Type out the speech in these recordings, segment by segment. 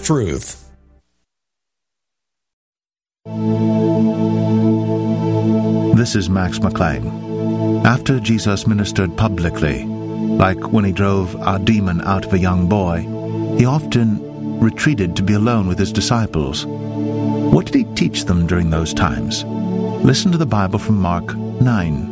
truth. This is Max McLean. After Jesus ministered publicly, like when he drove a demon out of a young boy, he often retreated to be alone with his disciples. What did he teach them during those times? Listen to the Bible from Mark 9.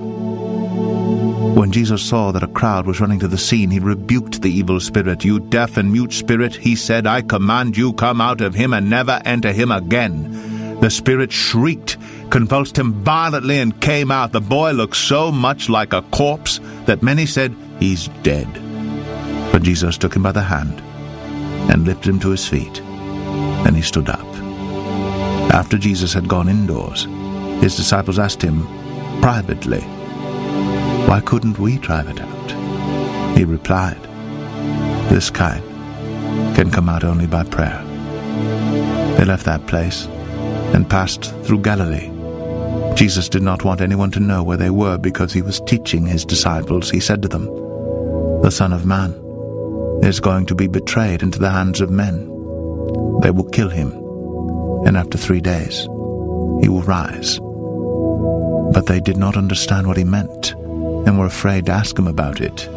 When Jesus saw that a crowd was running to the scene, he rebuked the evil spirit. "You deaf and mute spirit," he said, "I command you, come out of him and never enter him again." The spirit shrieked, convulsed him violently, and came out. The boy looked so much like a corpse that many said, "He's dead." But Jesus took him by the hand and lifted him to his feet. Then he stood up. After Jesus had gone indoors, his disciples asked him privately, "Why couldn't we drive it out?" He replied, "This kind can come out only by prayer." They left that place and passed through Galilee. Jesus did not want anyone to know where they were because he was teaching his disciples. He said to them, "The Son of Man is going to be betrayed into the hands of men. They will kill him, and after 3 days he will rise." But they did not understand what he meant and were afraid to ask him about it.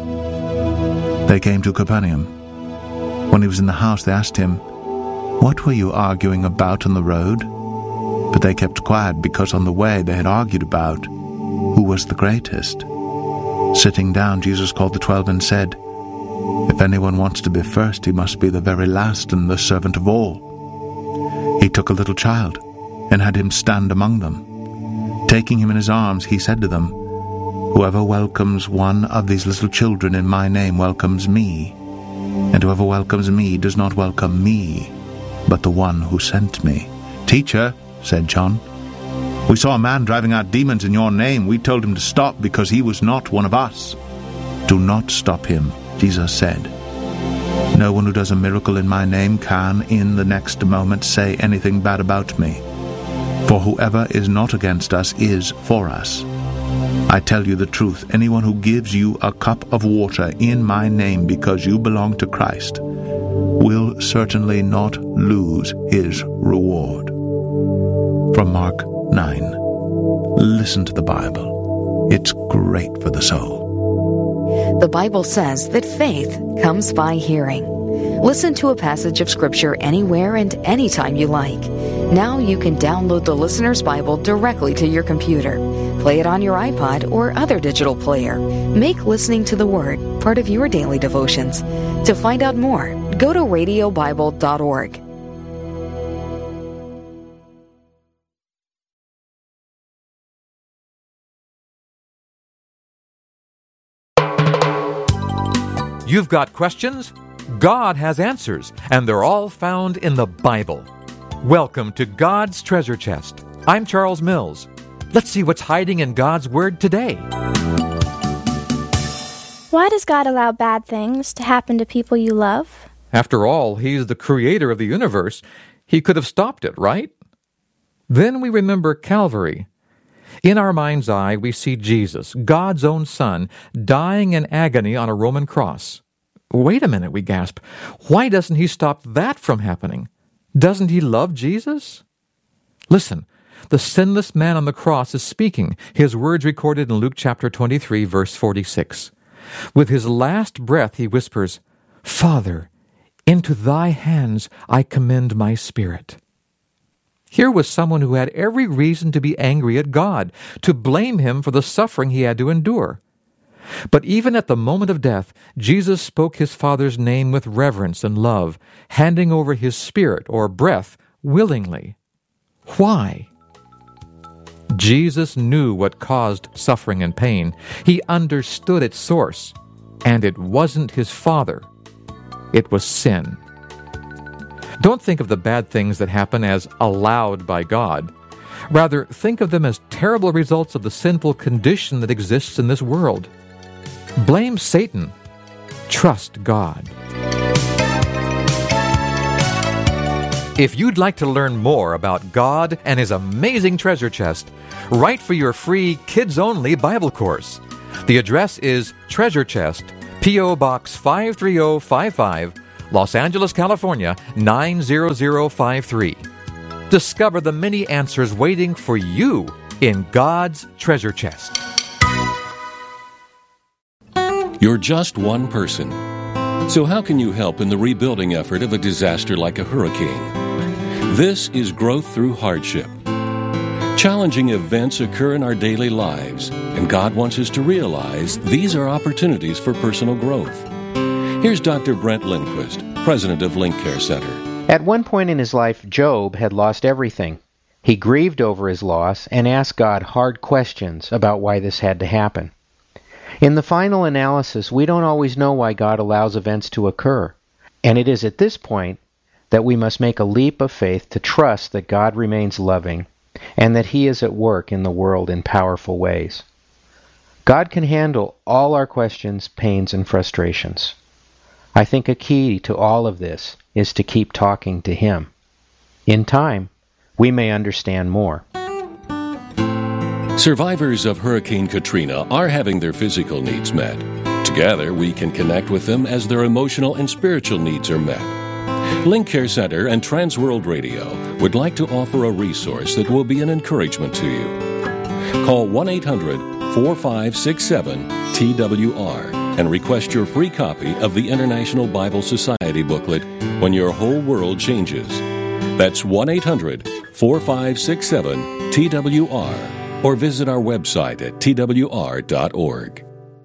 They came to Capernaum. When he was in the house, they asked him, "What were you arguing about on the road?" But they kept quiet because on the way they had argued about who was the greatest. Sitting down, Jesus called the 12 and said, "If anyone wants to be first, he must be the very last and the servant of all." He took a little child and had him stand among them. Taking him in his arms, he said to them, "Whoever welcomes one of these little children in my name welcomes me, and whoever welcomes me does not welcome me, but the one who sent me." "Teacher," said John, "we saw a man driving out demons in your name. We told him to stop because he was not one of us." "Do not stop him," Jesus said. "No one who does a miracle in my name can, in the next moment, say anything bad about me. For whoever is not against us is for us. I tell you the truth, anyone who gives you a cup of water in my name because you belong to Christ will certainly not lose his reward." From Mark 9. Listen to the Bible. It's great for the soul. The Bible says that faith comes by hearing. Listen to a passage of Scripture anywhere and anytime you like. Now you can download the Listener's Bible directly to your computer. Play it on your iPod or other digital player. Make listening to the Word part of your daily devotions. To find out more, go to radiobible.org. You've got questions? God has answers, and they're all found in the Bible. Welcome to God's Treasure Chest. I'm Charles Mills. Let's see what's hiding in God's Word today. Why does God allow bad things to happen to people you love? After all, He's the creator of the universe. He could have stopped it, right? Then we remember Calvary. In our mind's eye, we see Jesus, God's own Son, dying in agony on a Roman cross. Wait a minute, we gasp. Why doesn't He stop that from happening? Doesn't He love Jesus? Listen, the sinless man on the cross is speaking, his words recorded in Luke chapter 23, verse 46. With his last breath, he whispers, "Father, into thy hands I commend my spirit." Here was someone who had every reason to be angry at God, to blame Him for the suffering He had to endure. But even at the moment of death, Jesus spoke His Father's name with reverence and love, handing over His spirit or breath willingly. Why? Jesus knew what caused suffering and pain. He understood its source, and it wasn't His Father. It was sin. Don't think of the bad things that happen as allowed by God. Rather, think of them as terrible results of the sinful condition that exists in this world. Blame Satan. Trust God. If you'd like to learn more about God and His amazing treasure chest, write for your free kids-only Bible course. The address is Treasure Chest, P.O. Box 53055, Los Angeles, California, 90053. Discover the many answers waiting for you in God's treasure chest. You're just one person. So how can you help in the rebuilding effort of a disaster like a hurricane? This is Growth Through Hardship. Challenging events occur in our daily lives, and God wants us to realize these are opportunities for personal growth. Here's Dr. Brent Lindquist, president of Link Care Center. At one point in his life, Job had lost everything. He grieved over his loss and asked God hard questions about why this had to happen. In the final analysis, we don't always know why God allows events to occur, and it is at this point that we must make a leap of faith to trust that God remains loving and that He is at work in the world in powerful ways. God can handle all our questions, pains, and frustrations. I think a key to all of this is to keep talking to Him. In time, we may understand more. Survivors of Hurricane Katrina are having their physical needs met. Together, we can connect with them as their emotional and spiritual needs are met. Link Care Center and Transworld Radio would like to offer a resource that will be an encouragement to you. Call 1-800-4567-TWR and request your free copy of the International Bible Society booklet, When Your Whole World Changes. That's 1-800-4567-TWR, or visit our website at twr.org.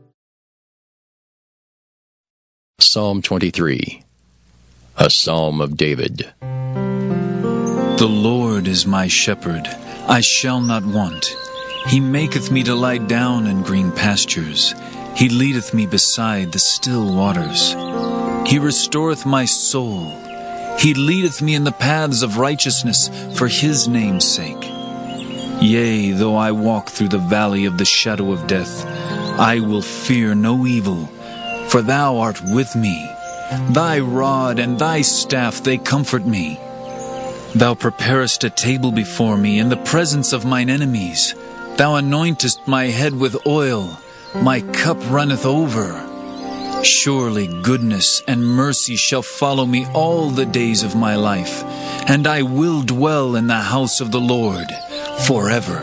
Psalm 23, a Psalm of David. The Lord is my shepherd, I shall not want. He maketh me to lie down in green pastures. He leadeth me beside the still waters. He restoreth my soul. He leadeth me in the paths of righteousness for His name's sake. Yea, though I walk through the valley of the shadow of death, I will fear no evil, for Thou art with me. Thy rod and Thy staff, they comfort me. Thou preparest a table before me in the presence of mine enemies. Thou anointest my head with oil. My cup runneth over. Surely goodness and mercy shall follow me all the days of my life, and I will dwell in the house of the Lord forever.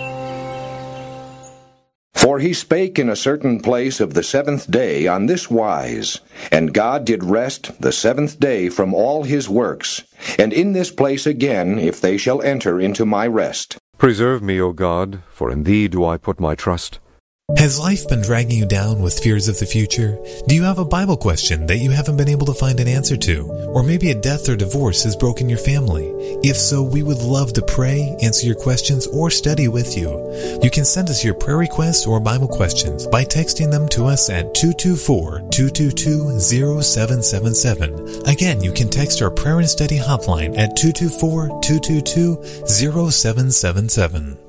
For He spake in a certain place of the seventh day on this wise, and God did rest the seventh day from all His works, and in this place again, if they shall enter into my rest. Preserve me, O God, for in Thee do I put my trust. Has life been dragging you down with fears of the future? Do you have a Bible question that you haven't been able to find an answer to? Or maybe a death or divorce has broken your family? If so, we would love to pray, answer your questions, or study with you. You can send us your prayer requests or Bible questions by texting them to us at 224-222-0777. Again, you can text our prayer and study hotline at 224-222-0777.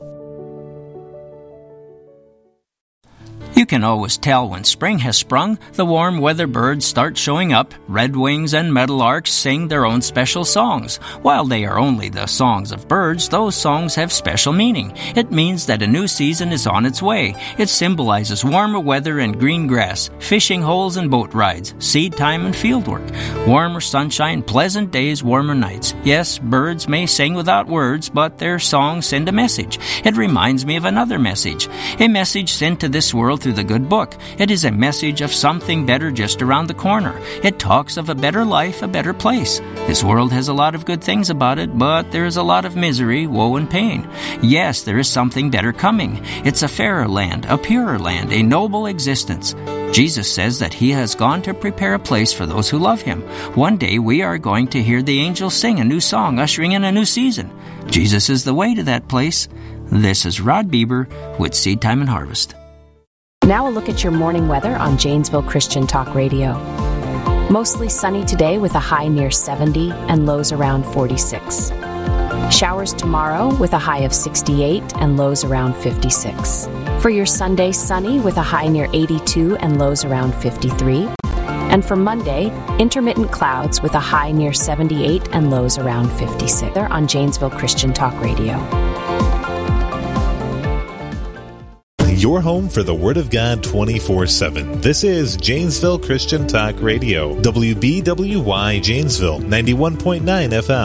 You can always tell when spring has sprung. The warm weather birds start showing up. Redwings and meadowlarks sing their own special songs. While they are only the songs of birds, those songs have special meaning. It means that a new season is on its way. It symbolizes warmer weather and green grass, fishing holes and boat rides, seed time and fieldwork, warmer sunshine, pleasant days, warmer nights. Yes, birds may sing without words, but their songs send a message. It reminds me of another message, a message sent to this world through the good book. It is a message of something better just around the corner. It talks of a better life, a better place. This world has a lot of good things about it, but there is a lot of misery, woe, and pain. Yes, there is something better coming. It's a fairer land, a purer land, a noble existence. Jesus says that He has gone to prepare a place for those who love Him. One day we are going to hear the angels sing a new song, ushering in a new season. Jesus is the way to that place. This is Rod Bieber with Seed Time and Harvest. Now a look at your morning weather on Janesville Christian Talk Radio. Mostly sunny today with a high near 70 and lows around 46. Showers tomorrow with a high of 68 and lows around 56. For your Sunday, sunny with a high near 82 and lows around 53. And for Monday, intermittent clouds with a high near 78 and lows around 56. They're on Janesville Christian Talk Radio. your home for the Word of God 24/7. This is Janesville Christian Talk Radio, WBWY Janesville, 91.9 FM.